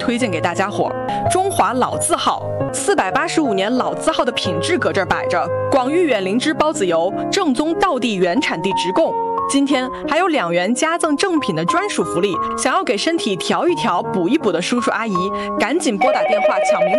推荐给大家伙。中华老字号，485年老字号的品质搁这儿摆着，广域远灵芝包子油，正宗道地原产地直供。今天还有2元加赠正品的专属福利，想要给身体调一调、补一补的叔叔阿姨，赶紧拨打电话抢名。